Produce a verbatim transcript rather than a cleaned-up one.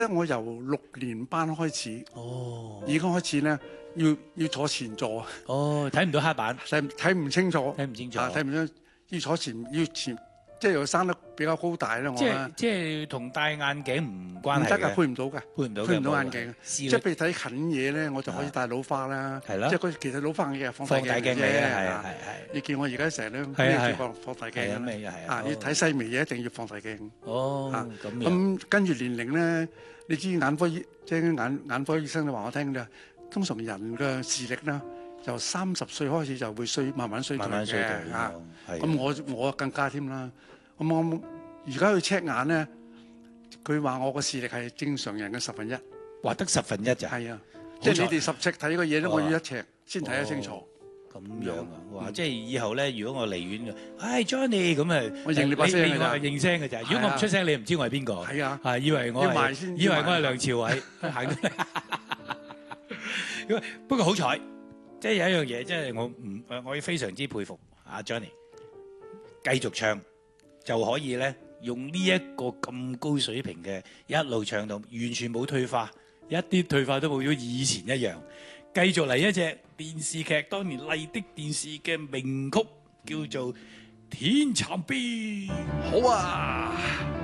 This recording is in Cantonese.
我由六年班開始， 哦， 已經開始咧要要坐前座， 哦，睇唔到黑板， 睇睇唔清楚， 睇唔清楚， 啊睇唔清，要坐前要前，即係又生得比較高大咧，我即咧係即係同戴眼鏡唔關係唔得㗎， 嘅， 配唔到㗎， 配唔到嘅， 配唔到冇嘅眼鏡。 視力即係譬如睇近嘢咧，我就可以戴老花啦。 係啦即係佢其實老花眼鏡係放大放大鏡嚟鏡嘅啫。 嘅，係啊係係。 你見我而家成日都係啊係孭住個放大鏡係啊㗎咩啊係啊啊！要睇細微嘢一定要放大鏡。 哦， 啊咁樣。 咁跟住年齡咧，你知眼科醫即係眼眼科醫生都話我聽㗎，通常人嘅視力咧由三十歲開始就會衰，慢慢衰退慢慢衰退嘅啊。 係咁我我更加添啦。咁我而家去 check 眼咧，佢話我個視力係正常人嘅十分一。 話得十分一咋？ 係啊，即係你哋十尺睇個嘢咧， 哦我要一尺先睇得清楚。 咁樣啊！哇！即係以後咧，如果我離遠嘅，唉 Johnny 咁啊， 我認你把聲㗎咋我認聲嘅咋。如果我唔出聲，你唔知我係邊個。 係啊， 係以為我要埋係先以為我係梁朝偉行到嚟。咁不過好彩，即係有一樣嘢，即係我唔誒，我要非常之佩服阿 Johnny，繼續唱就可以咧，用呢一個咁高水平嘅一路唱到，完全冇退化，一啲退化都冇咗以前一樣。繼續嚟一隻電視劇當年麗的電視嘅名曲，叫做《天蠶變》。 好啊！